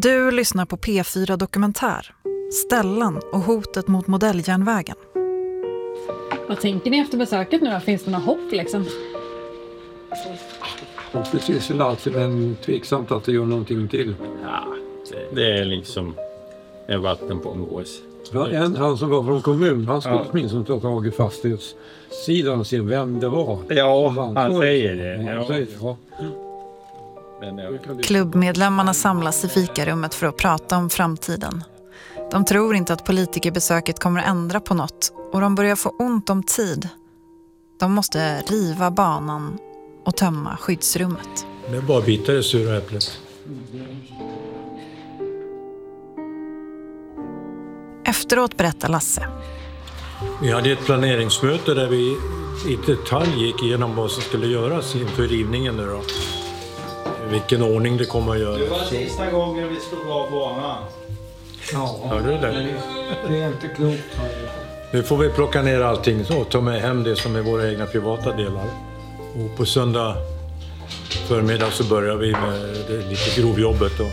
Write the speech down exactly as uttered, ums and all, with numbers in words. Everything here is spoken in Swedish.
Du lyssnar på P fyra Dokumentär. Stellan och hotet mot modelljärnvägen. Vad tänker ni efter besöket nu då? Finns det några hopp liksom? Hoppet finns väl alltid, men tveksamt att det gör någonting till. Ja, det är liksom en vatten på en gås. Ja, en han som var från kommun, han skulle ja. minst ta tag i fastighetssidan och se vem det var. Ja, han, han säger det. Ja. Han säger det, ja. Klubbmedlemmarna samlas i fikarummet för att prata om framtiden. De tror inte att politikerbesöket kommer att ändra på något och de börjar få ont om tid. De måste riva banan och tömma skyddsrummet. Det är bara bitar i sura äpplet. Efteråt berättar Lasse. Vi hade ett planeringsmöte där vi i detalj gick igenom vad som skulle göras inför rivningen nu då. Vilken ordning det kommer att göra. Det var sista gången vi skulle vara banan. Ja, hörde du det? Det är inte klokt. Nu får vi plocka ner allting och ta med hem det som är våra egna privata delar. Och på söndag förmiddag så börjar vi med det lite grovjobbet då.